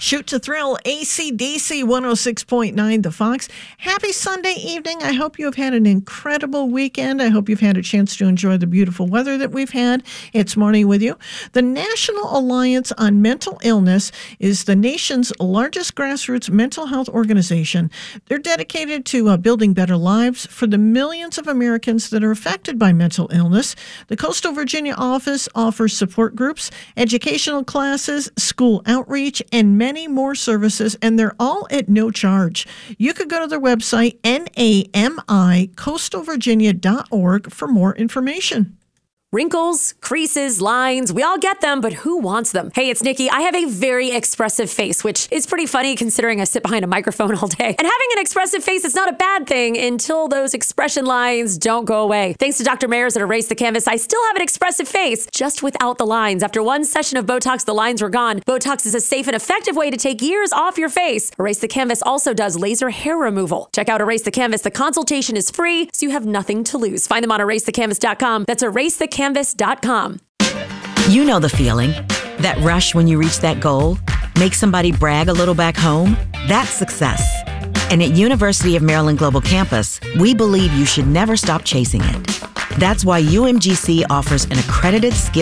Shoot to Thrill, AC/DC 106.9 The Fox. Happy Sunday evening. I hope you have had an incredible weekend. I hope you've had a chance to enjoy the beautiful weather that we've had. It's Morning with you. The National Alliance on Mental Illness is the nation's largest grassroots mental health organization. They're dedicated to building better lives for the millions of Americans that are affected by mental illness. The Coastal Virginia office offers support groups, educational classes, school outreach, and many more services, and they're all at no charge. You could go to their website, namicoastalvirginia.org, for more information. Wrinkles, creases, lines, we all get them, but who wants them? Hey, it's Nikki. I have a very expressive face, which is pretty funny considering I sit behind a microphone all day. And having an expressive face is not a bad thing until those expression lines don't go away. Thanks to Dr. Mayers at Erase the Canvas, I still have an expressive face, just without the lines. After one session of Botox, the lines were gone. Botox is a safe and effective way to take years off your face. Erase the Canvas also does laser hair removal. Check out Erase the Canvas. The consultation is free, so you have nothing to lose. Find them on erasethecanvas.com. That's erasethecanvas.com. You know the feeling. That rush when you reach that goal? Make somebody brag a little back home? That's success. And at University of Maryland Global Campus, we believe you should never stop chasing it. That's why UMGC offers an accredited skill